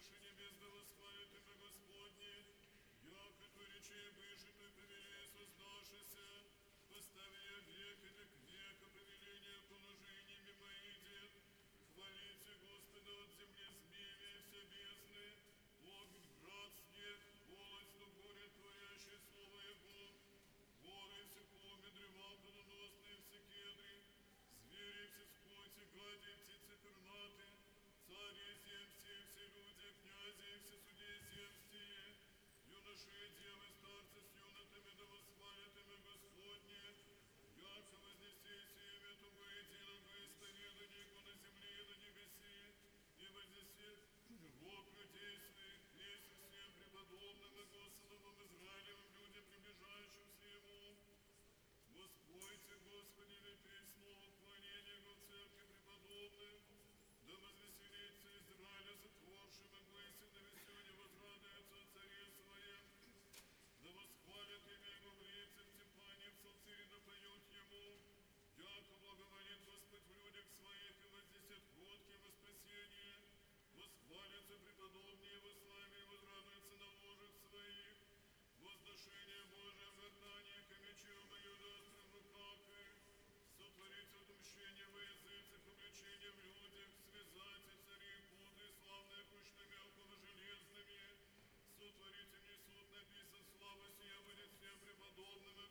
выше небес да восхвалит имя Господне, яко творичи выше той повелей создашися, поставили век и век века повеление положениями мои дед. Хвалите Господа от земли змеи все бездны, огонь, град, снег, полость, но горе творящее слово Его, горы все коми, древа плодоносные все кедры, звери все скоти, гади, птицы пернаты, цари земстие, все люди, князи и все судьи земстие, юноши и девы, старцы с юнотами да восхвалят имя Господне, яко вознесейся имя то воедино во исповедании Его на земле и на небеси, и вознесе Бог людей своих, вместе всем преподобным и Господовым Израилевым людям, приближающимся Ему. Воспойте, Господи, лепей снова клонение Его в церкви преподобным, да возвеселится Израиля затворшим и мысль, да веселе возрадуется о царе своем, да восхвалят имя Его в лице, в типане, в псалцире, да поют Ему, яко благоволит Господь в людях своих и вознесет кроткие во спасение, восхвалятся преподобнее во славе и возрадуются на ложах своих, возношение Божие в гортаниях и мечом мою да острым в руках их, сотворить отмщение во языцах, обличение в людях, связать и цари путы, славные кручными около железными, сотворите мне суд написан, слава сия будет всем преподобным и